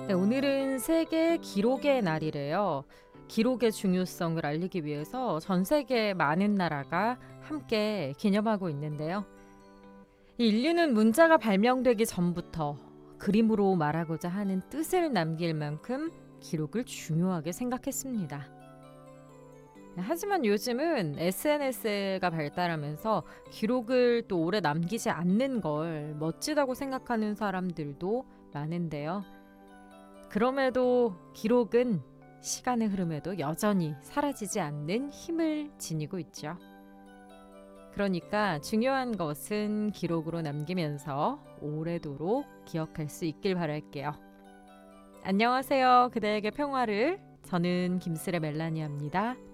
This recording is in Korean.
네, 오늘은 세계 기록의 날이래요. 기록의 중요성을 알리기 위해서 전 세계 많은 나라가 함께 기념하고 있는데요. 이 인류는 문자가 발명되기 전부터 그림으로 말하고자 하는 뜻을 남길 만큼 기록을 중요하게 생각했습니다. 하지만 요즘은 SNS가 발달하면서 기록을 또 오래 남기지 않는 걸 멋지다고 생각하는 사람들도 많은데요. 그럼에도 기록은 시간의 흐름에도 여전히 사라지지 않는 힘을 지니고 있죠. 그러니까 중요한 것은 기록으로 남기면서 오래도록 기억할 수 있길 바랄게요. 안녕하세요. 그대에게 평화를. 저는 김슬의 멜라니아입니다.